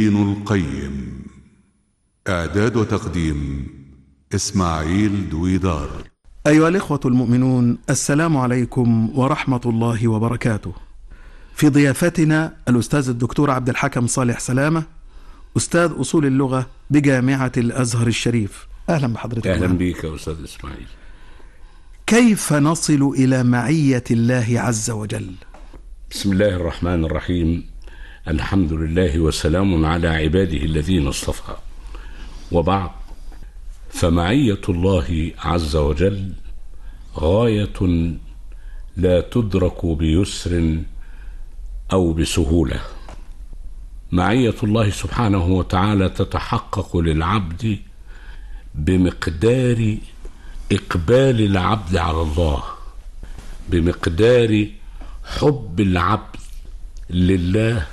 ابن القيم. إعداد وتقديم إسماعيل دويدار. أيها الإخوة المؤمنون، السلام عليكم ورحمة الله وبركاته. في ضيافتنا الأستاذ الدكتور عبد الحكم صالح سلامة، أستاذ أصول اللغة بجامعة الأزهر الشريف. أهلا بحضرتك. أهلا بك يا أستاذ إسماعيل. كيف نصل إلى معية الله عز وجل؟ بسم الله الرحمن الرحيم. الحمد لله وسلام على عباده الذين اصطفى، وبعد، فمعية الله عز وجل غاية لا تدرك بيسر أو بسهولة. معية الله سبحانه وتعالى تتحقق للعبد بمقدار إقبال العبد على الله، بمقدار حب العبد لله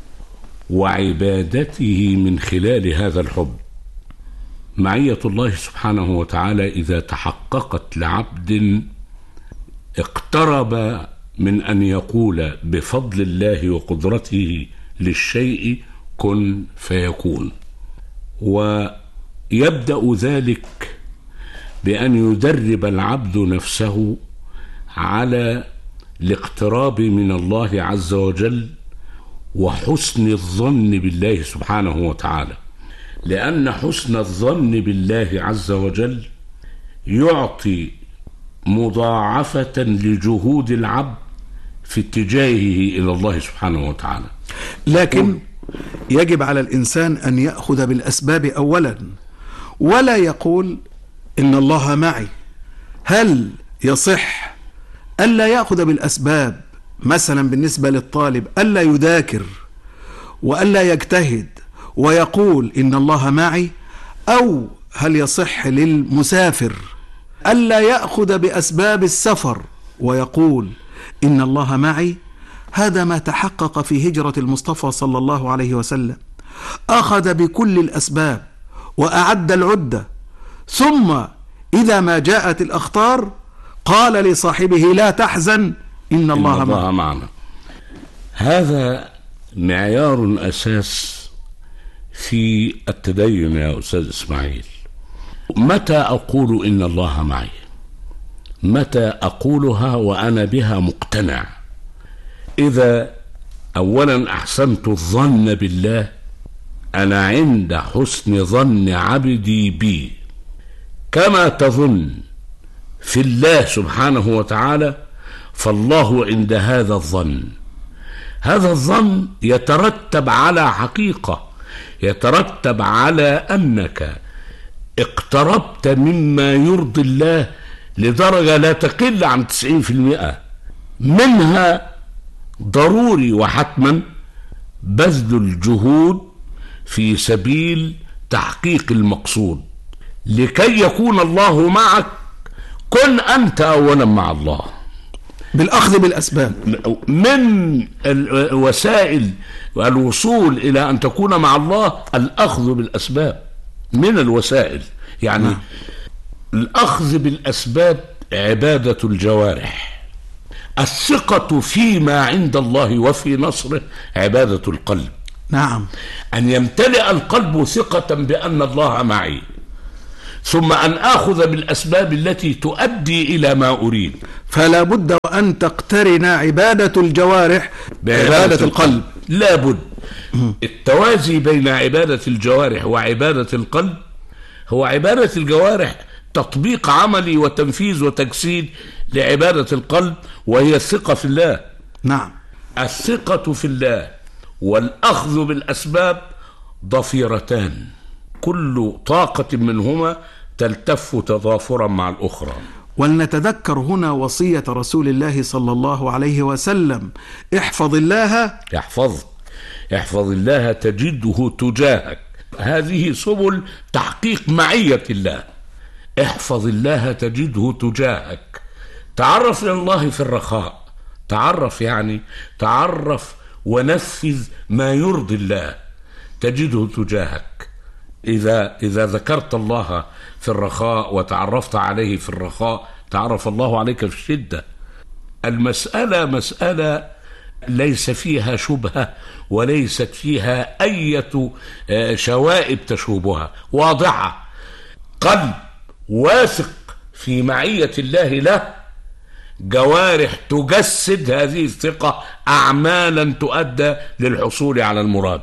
وعبادته من خلال هذا الحب. معية الله سبحانه وتعالى إذا تحققت لعبد اقترب من أن يقول بفضل الله وقدرته للشيء كن فيكون، ويبدأ ذلك بأن يدرب العبد نفسه على الاقتراب من الله عز وجل وحسن الظن بالله سبحانه وتعالى، لأن حسن الظن بالله عز وجل يعطي مضاعفة لجهود العبد في اتجاهه إلى الله سبحانه وتعالى. لكن يجب على الإنسان أن يأخذ بالأسباب أولا، ولا يقول إن الله معي. هل يصح ألا يأخذ بالأسباب؟ مثلا بالنسبة للطالب ألا يذاكر وألا يجتهد ويقول إن الله معي، أو هل يصح للمسافر ألا يأخذ بأسباب السفر ويقول إن الله معي؟ هذا ما تحقق في هجرة المصطفى صلى الله عليه وسلم. أخذ بكل الأسباب وأعد العدة، ثم إذا ما جاءت الأخطار قال لصاحبه لا تحزن إن الله معنا. هذا معيار أساس في التدين يا أستاذ إسماعيل. متى أقول إن الله معي؟ متى أقولها وأنا بها مقتنع؟ إذا أولا أحسنت الظن بالله، أنا عند حسن ظن عبدي بي، كما تظن في الله سبحانه وتعالى فالله عند هذا الظن. هذا الظن يترتب على حقيقة، يترتب على أنك اقتربت مما يرضي الله لدرجة لا تقل عن 90%. منها ضروري وحتما بذل الجهود في سبيل تحقيق المقصود. لكي يكون الله معك كن أنت أولا مع الله بالأخذ بالأسباب. من وسائل الوصول إلى أن تكون مع الله الأخذ بالأسباب، من الوسائل يعني الأخذ بالأسباب عبادة الجوارح. الثقة فيما عند الله وفي نصره عبادة القلب. نعم، أن يمتلئ القلب ثقة بأن الله معي، ثم أن آخذ بالأسباب التي تؤدي إلى ما أريد. فلا بد وأن تقترن عبادة الجوارح بعبادة القلب. لا بد. التوازي بين عبادة الجوارح وعبادة القلب هو عبادة الجوارح تطبيق عملي وتنفيذ وتجسيد لعبادة القلب، وهي الثقة في الله. نعم، الثقة في الله والأخذ بالأسباب ضفيرتان، كل طاقة منهما تلتف تضافرا مع الأخرى. ولنتذكر هنا وصية رسول الله صلى الله عليه وسلم: احفظ الله احفظ الله تجده تجاهك. هذه سبل تحقيق معية الله. احفظ الله تجده تجاهك. تعرف لله في الرخاء، تعرف ونفذ ما يرضي الله تجده تجاهك. إذا ذكرت الله في الرخاء وتعرفت عليه في الرخاء تعرف الله عليك في الشدة. المسألة مسألة ليس فيها شبهة وليست فيها أي شوائب تشوبها، واضحة. قلب واثق في معية الله له، جوارح تجسد هذه الثقة أعمالا تؤدى للحصول على المراد.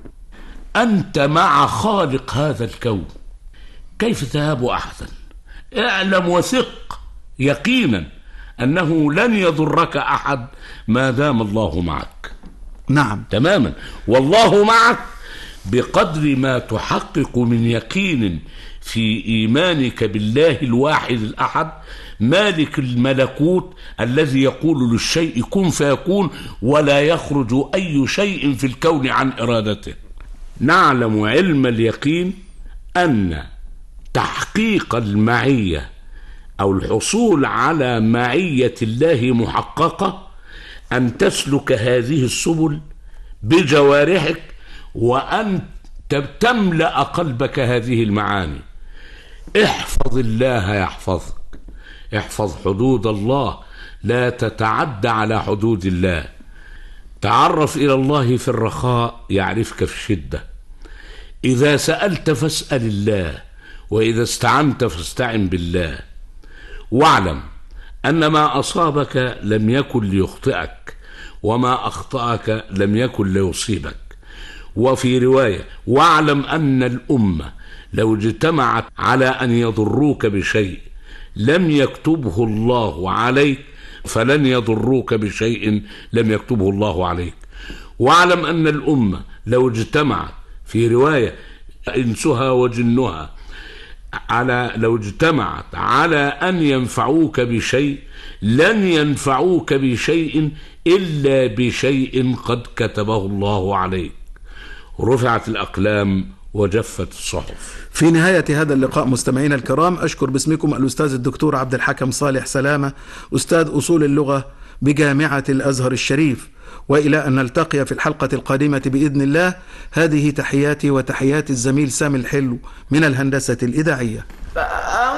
أنت مع خالق هذا الكون، كيف تهاب أحدا؟ اعلم وثق يقينا أنه لن يضرك أحد ما دام الله معك. نعم تماما. والله معك بقدر ما تحقق من يقين في إيمانك بالله الواحد الأحد مالك الملكوت الذي يقول للشيء كن فيكون، ولا يخرج أي شيء في الكون عن إرادته. نعلم علم اليقين أن تحقيق المعية أو الحصول على معية الله محققة أن تسلك هذه السبل بجوارحك، وأن تملأ قلبك هذه المعاني. احفظ الله يحفظك، احفظ حدود الله، لا تتعدى على حدود الله. تعرف إلى الله في الرخاء يعرفك في الشدة. إذا سألت فاسأل الله، وإذا استعنت فاستعن بالله. واعلم أن ما أصابك لم يكن ليخطئك، وما أخطأك لم يكن ليصيبك. وفي رواية: واعلم أن الأمة لو اجتمعت على أن يضروك بشيء لم يكتبه الله عليك فلن يضروك بشيء لم يكتبه الله عليك. واعلم أن الأمة لو اجتمعت، في رواية: إنسها وجنها، لو اجتمعت على أن ينفعوك بشيء لن ينفعوك بشيء إلا بشيء قد كتبه الله عليك. رفعت الأقلام وجفت الصحف. في نهاية هذا اللقاء مستمعينا الكرام، أشكر باسمكم الأستاذ الدكتور عبد الحكم صالح سلامة، أستاذ أصول اللغة بجامعة الأزهر الشريف. وإلى أن نلتقي في الحلقة القادمة بإذن الله، هذه تحياتي وتحيات الزميل سامي الحلو من الهندسة الإذاعية.